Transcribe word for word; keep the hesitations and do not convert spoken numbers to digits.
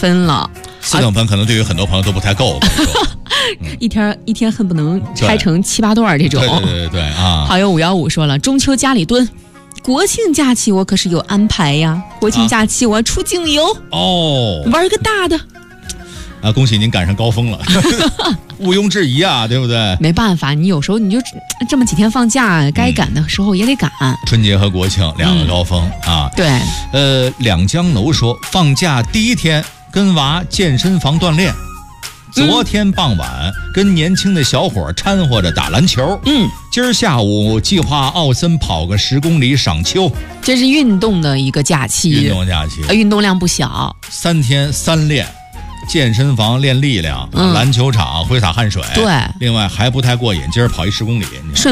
分了。 四等分可能对于很多朋友都不太够，我跟你说嗯、一天一天恨不能拆成七八段这种。 对对对对对啊！ 好友五幺五说了，中秋家里蹲，国庆假期我可是有安排呀。国庆假期我要出境游、啊、 哦， 玩个大的。 啊，恭喜您赶上高峰了，毋庸置疑啊，对不对？ 没办法，你有时候你就这么几天放假，该赶的时候也得赶。嗯、 春节和国庆两个高峰、嗯、啊。 对， 呃，两江楼说，放假第一天跟娃健身房锻炼，昨天傍晚跟年轻的小伙掺和着打篮球。嗯，今儿下午计划奥森跑个十公里赏秋。 这是运动的一个假期， 运动假期， 呃，运动量不小， 三天三练。健身房练力量、嗯、篮球场挥洒汗水， 对， 另外还不太过瘾，今儿跑一十公里。